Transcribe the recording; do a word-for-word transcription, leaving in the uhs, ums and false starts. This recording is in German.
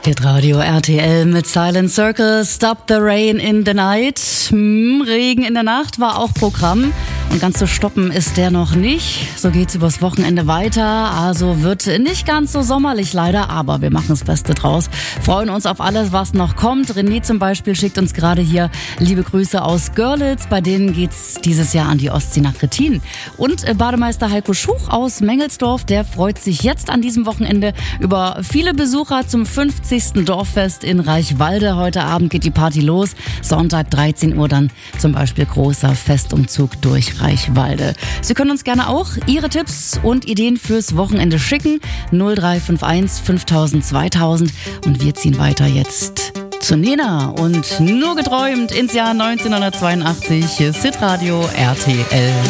Radio R T L mit Silent Circle, Stop the Rain in the Night. Hm, Regen in der Nacht war auch Programm. Und ganz zu stoppen ist der noch nicht. So geht's übers Wochenende weiter. Also wird nicht ganz so sommerlich leider, aber wir machen das Beste draus. Freuen uns auf alles, was noch kommt. René zum Beispiel schickt uns gerade hier liebe Grüße aus Görlitz. Bei denen geht's dieses Jahr an die Ostsee nach Rettin. Und Bademeister Heiko Schuch aus Mengelsdorf, der freut sich jetzt an diesem Wochenende über viele Besucher zum fünfzigsten Dorffest in Reichwalde. Heute Abend geht die Party los. Sonntag dreizehn Uhr dann zum Beispiel großer Festumzug durch Reichwalde. Sie können uns gerne auch Ihre Tipps und Ideen fürs Wochenende schicken. null drei fünf eins fünftausend zweitausend. Und wir ziehen weiter jetzt zu Nena und Nur geträumt ins Jahr neunzehnhundertzweiundachtzig. Hitradio R T L.